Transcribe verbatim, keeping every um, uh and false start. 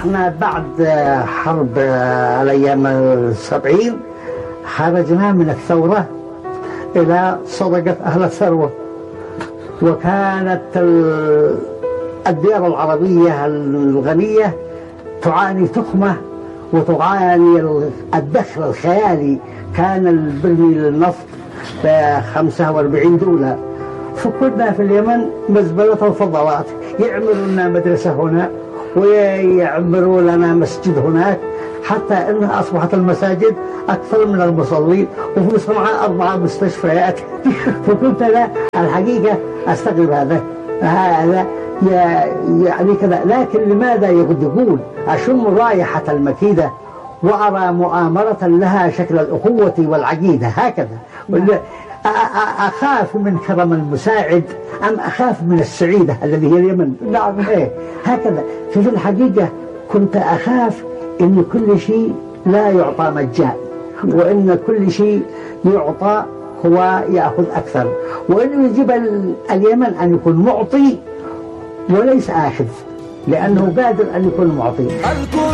احنا بعد حرب الأيام السبعين خرجنا من الثورة إلى صدقة أهل الثروة، وكانت الديار العربية الغنية تعاني تخمة وتعاني الدخل الخيالي. كان البرميل النفط بخمسة واربعين دولار، فكنا في اليمن مزبلة الفضلات، يعملوا لنا مدرسة هنا ويعملوا لنا مسجد هناك، حتى أنها أصبحت المساجد أكثر من المصلين، وفي صنعاء أربعة مستشفيات. فكنت لا الحقيقة أستغرب هذا هذا يعني كذا، لكن لماذا يقول أشم رائحة المكيدة وأرى مؤامرة لها شكل الأخوة والعقيدة هكذا. أخاف من كرم المساعد أم أخاف من السعيدة الذي هي اليمن؟ نعم إيه هكذا. في الحقيقة كنت أخاف إن كل شيء لا يعطى مجان، وإن كل شيء يعطى هو يأخذ أكثر، وإنه يجب اليمن أن يكون معطي وليس آخذ، لأنه قادر أن يكون معطي.